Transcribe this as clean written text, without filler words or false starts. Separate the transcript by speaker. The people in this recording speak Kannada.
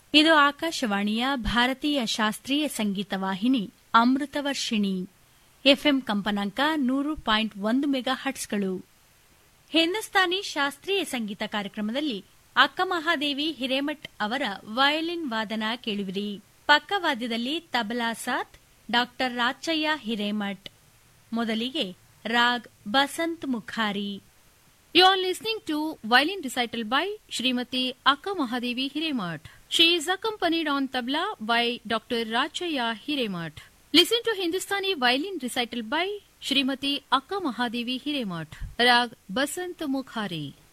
Speaker 1: ಇದು ಆಕಾಶವಾಣಿಯ ಭಾರತೀಯ ಶಾಸ್ತ್ರೀಯ ಸಂಗೀತ ವಾಹಿನಿ ಅಮೃತವರ್ಷಿಣಿ. ಎಫ್ಎಂ ಕಂಪನಾಂಕ 100.1 ಮೆಗಾ ಹರ್ಟ್ಸ್ಗಳು. ಹಿಂದೂಸ್ತಾನಿ ಶಾಸ್ತ್ರೀಯ ಸಂಗೀತ ಕಾರ್ಯಕ್ರಮದಲ್ಲಿ ಅಕ್ಕ ಮಹಾದೇವಿ ಹಿರೇಮಠ್ ಅವರ ವಯಲಿನ್ ವಾದನ ಕೇಳುವಿರಿ. ಪಕ್ಕವಾದ್ಯದಲ್ಲಿ ತಬಲಾ ಸಾಥ್ ಡಾ ರಾಚಯ್ಯ ಹಿರೇಮಠ್. ಮೊದಲಿಗೆ raag Basant ಮುಖಾರಿ.
Speaker 2: You are listening to violin recital by Srimati Akka Mahadevi Hiremath. She is accompanied on tabla by Dr. Rachaya Hiremath. Listen to Hindustani violin recital by Srimati Akka Mahadevi Hiremath. Rag Basant Mukhari.